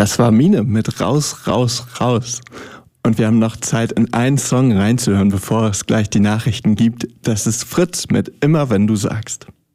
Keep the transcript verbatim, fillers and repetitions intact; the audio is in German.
Das war Mine mit Raus, Raus, Raus. Und wir haben noch Zeit, in einen Song reinzuhören, bevor es gleich die Nachrichten gibt. Das ist Fritz mit Immer wenn du sagst.